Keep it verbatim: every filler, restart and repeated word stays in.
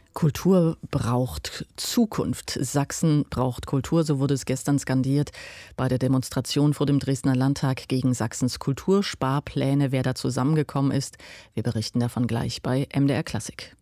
Kultur braucht Zukunft. Sachsen braucht Kultur, so wurde es gestern skandiert bei der Demonstration vor dem Dresdner Landtag gegen Sachsens Kultursparpläne. Wer da zusammengekommen ist, wir berichten davon gleich bei M D R Klassik.